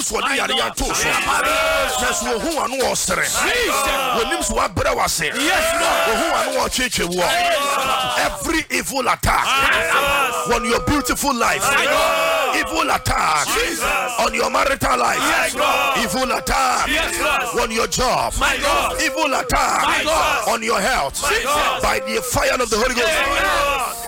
names for the area too. That's who are no sere. When names were better was say. Who are no church war. Every evil attack on your beautiful life. Evil attack on your marital life. Evil attack on your job. Evil attack on your health. By the fire of the Holy Ghost.